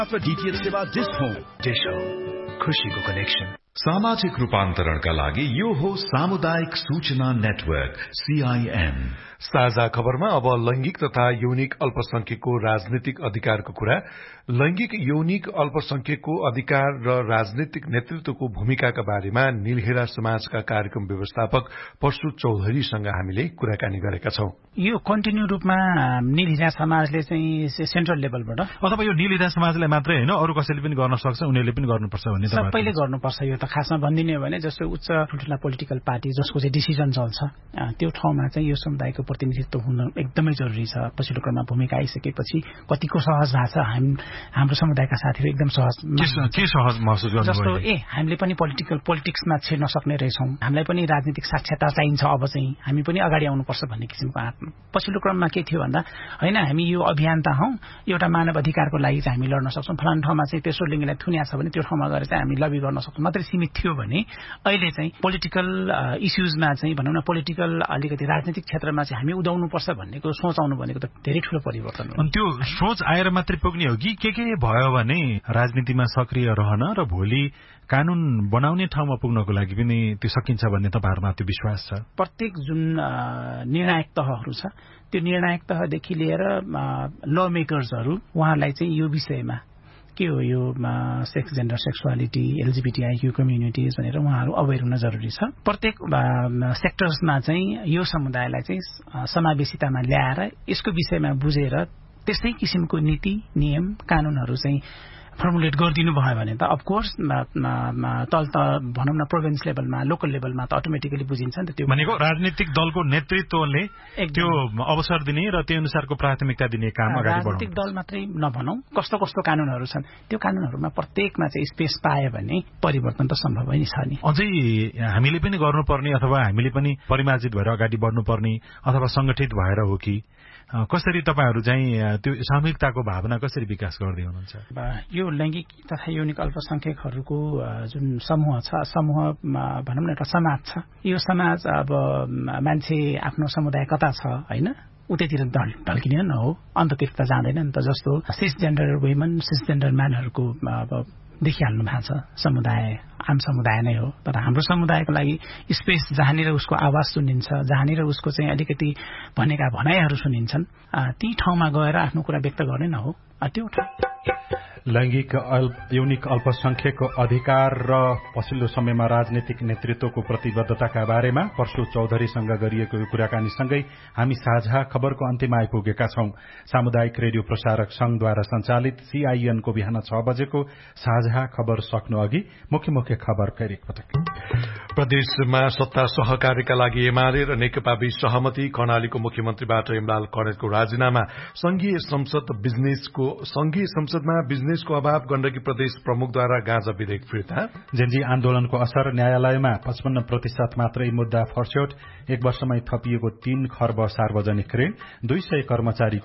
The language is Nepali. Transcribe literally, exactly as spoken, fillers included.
डीटीएच सेवा डिश होम। डिश होम, खुशीको कनेक्सन। सामाजिक रूपान्तरणका लागि यो हो सामुदायिक सूचना नेटवर्क सीआईएन। साझा खबरमा अब लैंगिक तथा यौनिक अल्पसंख्यकको राजनीतिक अधिकारको कुरा। लैंगिक यौनिक अल्पसंख्यकको अधिकार र राजनीतिक नेतृत्वको भूमिकाका बारेमा नीलहेरा समाजका कार्यक्रम व्यवस्थापक परशु चौधरीसँग हामीले कुराकानी गरेका छौं। यो कन्टिन्यू रूपमा नीलहेरा समाजले चाहिँ सेन्ट्रल लेभलबाट अथवा यो नीलहेरा समाजलाई मात्रै हैन अरु कसैले पनि गर्न सक्छ, उनीहरूले पनि गर्नुपर्छ भन्ने त सबैले गर्नुपर्छ। यो त खासमा भनिदिने हो भने जस्तो उच्च ठुल्ठुला पोलिटिकल पार्टी जसको चाहिँ डिसिजन चल्छ त्यो ठाउँमा चाहिँ यो समुदायको प्रतिनिधित्व हुन एकदमै जरुरी छ। पछिल्लो क्रममा भूमिका आइसकेपछि कतिको सहज भएको छ। हामी हाम्रो समुदायका साथीहरू एकदम सहज के सहज महसुस गर्नुभयो? जस्तो ए हामीले पनि पोलिटिकल पोलिटिक्समा छिर्न सक्ने रहेछौँ, हामीलाई पनि राजनीतिक साक्षरता चाहिन्छ, अब चाहिँ हामी पनि अगाडि आउनुपर्छ भन्ने किसिमको आत्मा। पछिल्लो क्रममा के थियो भन्दा हैन हामी यो अभियानता हौं, एउटा मानव अधिकारको लागि चाहिँ हामी लड्न सक्छौं, फलान ठाउँमा चाहिँ तेस्रो लिङ्गलाई थुनिया छ भने त्यो ठाउँमा गएर चाहिँ हामी लबी गर्न सक्छौं मात्रै सीमित थियो भने अहिले चाहिँ पोलिटिकल इस्युजमा चाहिँ भनौं न पोलिटिकल अलिकति राजनीतिक क्षेत्रमा चाहिँ हामी उदाउनु पर्छ भन्नेको सोच आउनु भनेको त धेरै ठूलो परिवर्तन हो। अनि त्यो सोच आएर मात्रै पुग्ने हो कि के के भयो भने राजनीतिमा सक्रिय रहन र भोलि कानून बनाउने ठाउँमा पुग्नको लागि पनि त्यो सकिन्छ भन्ने तपाईहरुमा त्यो विश्वास छ? प्रत्येक जुन निर्णायक तहहरु छ त्यो निर्णायक तहदेखि लिएर ल मेकर्सहरु उहाँलाई चाहिँ यो विषयमा के हो यो sex gender sexuality LGBTIQ communities भनेर उहाँहरू अवेर हुन जरुरी छ। प्रत्येक सेक्टर्समा चाहिँ यो समुदायलाई चाहिँ समावेशितामा ल्याएर यसको विषयमा बुझेर त्यस्तै किसिमको नीति नियम कानूनहरू चाहिँ फर्मुलेट गरिदिनु भयो भने त अफकोर्स तल त भनौं न प्रोभिन्स लेभलमा लोकल लेभलमा त अटोमेटिकली बुझिन्छ नि त। त्यो भनेको राजनीतिक दलको नेतृत्वले त्यो अवसर दिने र त्यो अनुसारको प्राथमिकता दिने काम अगाडि बढाउनु। राजनीतिक दल मात्रै नभनौं, कस्तो कस्तो कानूनहरू छन् त्यो कानूनहरूमा प्रत्येकमा चाहिँ स्पेस पाए भने परिवर्तन त सम्भव नै छ नि। अझै हामीले पनि गर्नुपर्ने अथवा हामीले पनि परिमार्जित भएर अगाडि बढ्नुपर्ने अथवा संगठित भएर हो कि कसरी तपाईहरु चाहिँ त्यो सामूहिकताको भावना कसरी विकास गर्दै हुनुहुन्छ? यो लैंगिक तथा यौनिक अल्पसंख्यकहरूको जुन समूह छ समूह भनौं न एउटा समाज छ। यो समाज अब मान्छे आफ्नो समुदाय कता छ हैन उतैतिर ढल्किने न हो, अन्ततिर त जाँदैन नि त। जस्तो cease gender women cease gender म्यानहरूको अब देखिहाल्नु भएको छ, समुदाय आम समुदाय नै हो। तर हाम्रो समुदायको लागि स्पेस जहाँनिर उसको आवाज सुनिन्छ, जहाँनिर उसको चाहिँ अलिकति भनेका भनाइहरू सुनिन्छन्, ती ठाउँमा गएर आफ्नो कुरा व्यक्त गर्ने न हो त्यो लैंगिक यौनिक अल्पसंख्यकको अधिकार र पछिल्लो समयमा राजनीतिक नेतृत्वको प्रतिबद्धताका बारेमा परशु चौधरीसँग गरिएको कुराकानीसँगै हामी साझा खबरको अन्त्यमा आइपुगेका छौं। सामुदायिक रेडियो प्रसारक संघद्वारा सञ्चालित सीआईएनको बिहान छ बजेको साझा खबर सक्नु अघि मुख्य मुख्य खबर फेरि एकपटक। प्रदेशमा सत्ता सहकार्यका लागि एमाले र नेकपा बीच सहमति। कर्णालीको मुख्यमन्त्रीबाट इमरान खरेलको राजीनामा। संघीय संसद बिजनेसको संघीय संसदमा बिजनेसको अभाव। गण्डकी प्रदेश प्रमुखद्वारा गाँजा विधेयक फिर्ता। जेन्जी आन्दोलनको असर। न्यायालयमा पचपन्न प्रतिशत मात्रै मुद्दा फर्स्यौट। एक वर्षमै थपिएको तीन खर्ब सार्वजनिक ऋण। दुई सय कर्मचारी